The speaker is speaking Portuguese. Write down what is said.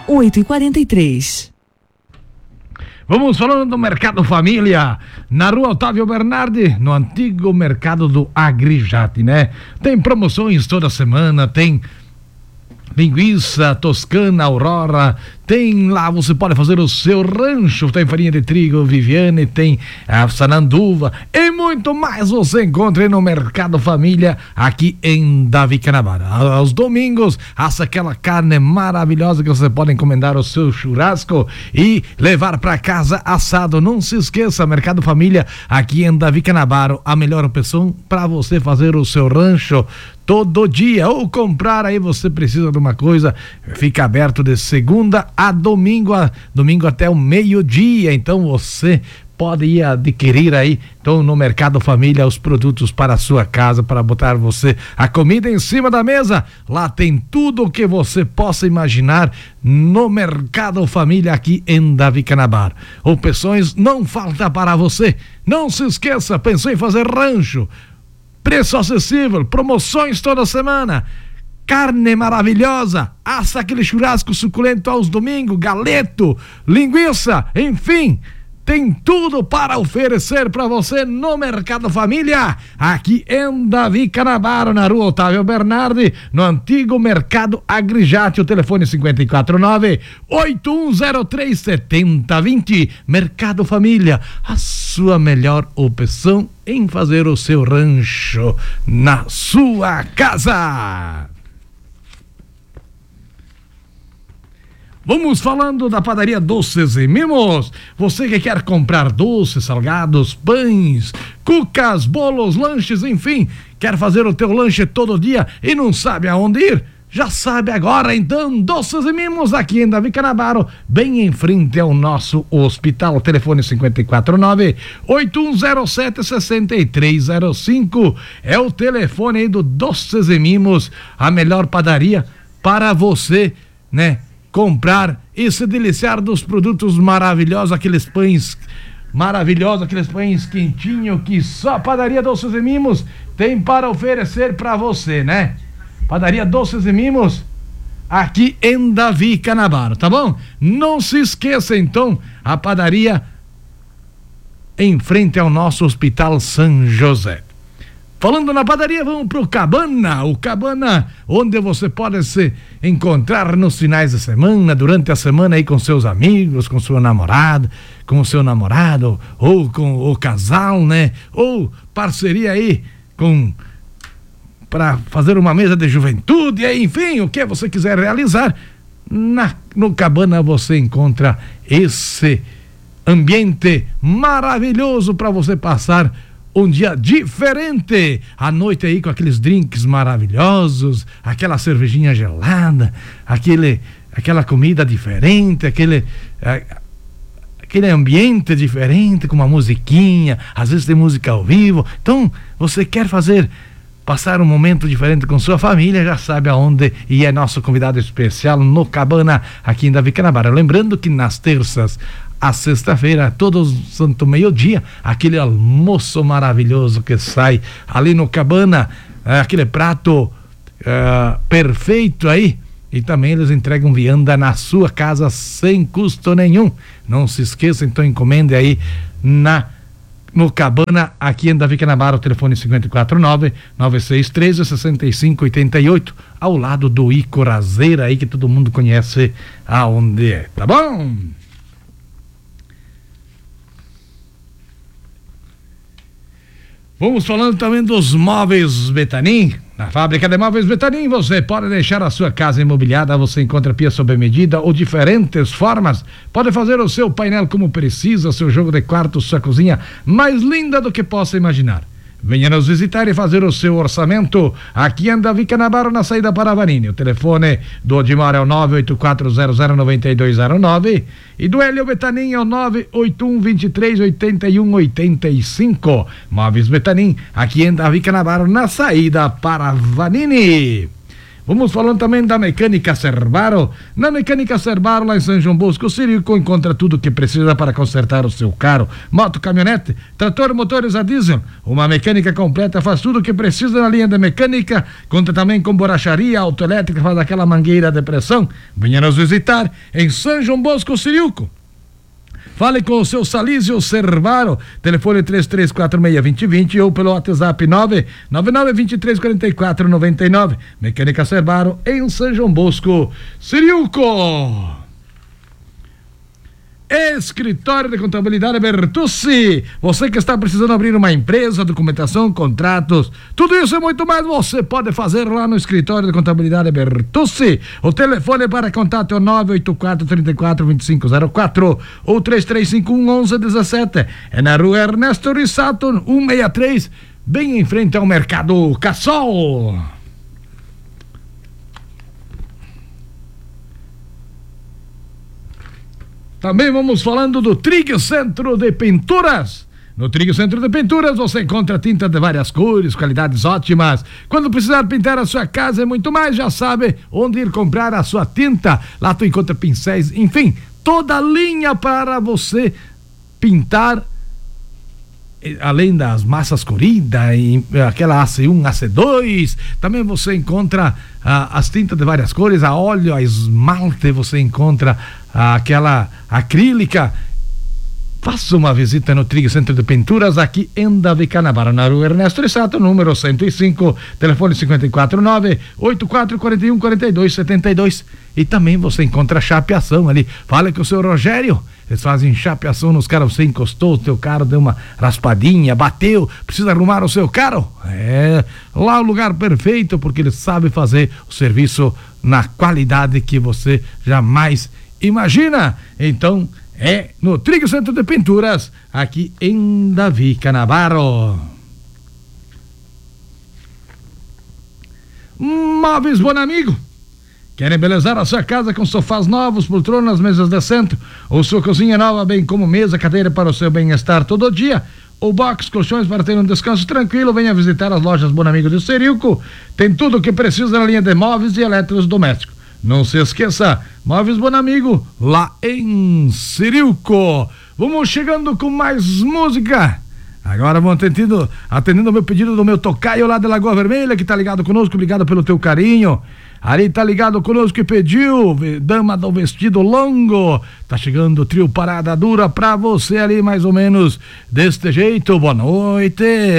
8h43. Vamos falando do Mercado Família, na Rua Otávio Bernardi, no antigo mercado do Agrijate, né? Tem promoções toda semana, tem linguiça toscana, Aurora, tem lá, você pode fazer o seu rancho, tem farinha de trigo Viviane, tem a sananduva e muito mais você encontra aí no Mercado Família, aqui em Davi Canabara. Aos domingos, assa aquela carne maravilhosa que você pode encomendar o seu churrasco e levar para casa assado. Não se esqueça, Mercado Família, aqui em Davi Canabaro, a melhor opção para você fazer o seu rancho todo dia ou comprar aí, você precisa de uma coisa, fica aberto de segunda a domingo até o meio-dia, então você pode ir adquirir aí, então, no Mercado Família, os produtos para a sua casa, para botar você a comida em cima da mesa. Lá tem tudo o que você possa imaginar no Mercado Família, aqui em Davi Canabaro. Opções não falta para você. Não se esqueça, pensou em fazer rancho, preço acessível, promoções toda semana, carne maravilhosa, assa aquele churrasco suculento aos domingos, galeto, linguiça, enfim, tem tudo para oferecer para você no Mercado Família, aqui em Davi Canabaro, na Rua Otávio Bernardi, no antigo mercado Agrijate. O telefone 549-8103-7020. Mercado Família, a sua melhor opção em fazer o seu rancho na sua casa. Vamos falando da padaria Doces e Mimos. Você que quer comprar doces, salgados, pães, cucas, bolos, lanches, enfim, quer fazer o teu lanche todo dia e não sabe aonde ir? Já sabe agora, então, Doces e Mimos, aqui em Davi Canabaro, bem em frente ao nosso hospital. Telefone 549-8107-6305. É o telefone aí do Doces e Mimos, a melhor padaria para você, né, comprar e se deliciar dos produtos maravilhosos, aqueles pães maravilhosos, aqueles pães quentinhos que só a padaria Doces e Mimos tem para oferecer para você, né? Padaria Doces e Mimos, aqui em Davi Canabaro, tá bom? Não se esqueça, então, a padaria em frente ao nosso Hospital São José. Falando na padaria, vamos pro Cabana, o Cabana, onde você pode se encontrar nos finais de semana, durante a semana aí com seus amigos, com sua namorada, com o seu namorado, ou com o casal, né? Ou parceria aí para fazer uma mesa de juventude, enfim, o que você quiser realizar, no Cabana você encontra esse ambiente maravilhoso para você passar um dia diferente, à noite aí com aqueles drinks maravilhosos, aquela cervejinha gelada, aquela comida diferente, aquele ambiente diferente, com uma musiquinha, às vezes tem música ao vivo. Então, você quer passar um momento diferente com sua família, já sabe aonde, e é nosso convidado especial no Cabana, aqui em Davi Canabara. Lembrando que nas terças a sexta-feira, todo santo meio-dia, aquele almoço maravilhoso que sai ali no Cabana, aquele prato perfeito aí, e também eles entregam vianda na sua casa sem custo nenhum. Não se esqueça, então, encomende aí no Cabana, aqui em Davi Canabara, o telefone 549-9613-6588, ao lado do Icorazeira aí, que todo mundo conhece aonde é, tá bom? Vamos falando também dos móveis Betanin. Na fábrica de móveis Betanin, você pode deixar a sua casa imobiliada, você encontra pia sob medida ou diferentes formas. Pode fazer o seu painel como precisa, seu jogo de quarto, sua cozinha mais linda do que possa imaginar. Venha nos visitar e fazer o seu orçamento aqui em Davi Canabaro, na saída para Varini. O telefone do Odimar é o 984009209 e do Hélio Betanin é o 981238185. Móveis Betanin, aqui em Davi Canabaro, na saída para Vanini. Vamos falando também da Mecânica Servaro. Na Mecânica Servaro, lá em São João Bosco, o Sirico encontra tudo o que precisa para consertar o seu carro, moto, caminhonete, trator, motores a diesel. Uma mecânica completa faz tudo o que precisa na linha da mecânica. Conta também com borracharia, autoelétrica, faz aquela mangueira de pressão. Venha nos visitar em São João Bosco, Sirico. Fale com o seu Salísio Servaro, telefone 3346-2020 ou pelo WhatsApp 999-2344-99. Mecânica Servaro em São João Bosco, Siriuco. Escritório de Contabilidade Bertucci. Você que está precisando abrir uma empresa, documentação, contratos, tudo isso e muito mais você pode fazer lá no Escritório de Contabilidade Bertucci. O telefone para contato é o 984-34-2504 ou 3351-1117. É na rua Ernesto Rissato, 163, bem em frente ao Mercado Cassol. Também vamos falando do Trig Centro de Pinturas. No Trig Centro de Pinturas você encontra tinta de várias cores, qualidades ótimas. Quando precisar pintar a sua casa e muito mais, já sabe onde ir comprar a sua tinta. Lá tu encontra pincéis, enfim, toda a linha para você pintar. Além das massas corridas, aquela AC1, AC2, também você encontra as tintas de várias cores, a óleo, a esmalte, você encontra aquela acrílica. Faça uma visita no Trig Centro de Pinturas, aqui em Davi Canavaro, na rua Ernesto Rissato, número 105, telefone 549-8441-4272. E também você encontra chapeação ali. Fale com o seu Rogério. Eles fazem chapeação nos carros. Você encostou, o teu carro deu uma raspadinha, bateu, precisa arrumar o seu carro? É lá o lugar perfeito, porque eles sabem fazer o serviço na qualidade que você jamais imagina. Então, é no Trig Centro de Pinturas, aqui em Davi Canavaro. Móveis Bonamigo. Quer embelezar a sua casa com sofás novos, poltronas, mesas de centro, ou sua cozinha nova, bem como mesa, cadeira para o seu bem-estar todo dia, ou box, colchões para ter um descanso tranquilo? Venha visitar as lojas Bonamigo de Siriuco. Tem tudo o que precisa na linha de móveis e eletrodomésticos. Não se esqueça, Móveis Bonamigo, lá em Siriuco. Vamos chegando com mais música. Agora vamos atendendo o meu pedido do meu tocaio lá de Lagoa Vermelha, que tá ligado conosco. Obrigado pelo teu carinho. Ali tá ligado conosco e pediu, dama do vestido longo. Tá chegando o trio Parada Dura pra você ali, mais ou menos deste jeito. Boa noite.